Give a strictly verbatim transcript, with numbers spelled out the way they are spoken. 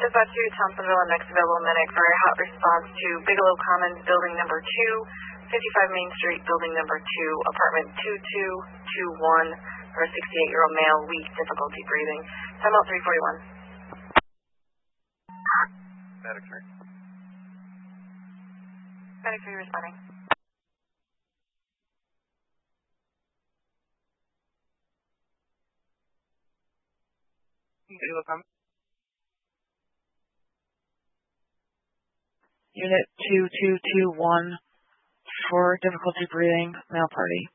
Dispatch to Thompsonville and next available medic for a hot response to Bigelow Commons, building number two, fifty-five Main Street, building number two, apartment two two two one, for a sixty-eight-year-old male, weak, difficulty breathing. Time out three forty-one. Medic three. Medic three responding. Bigelow Commons. Unit two two two one for difficulty breathing, male party.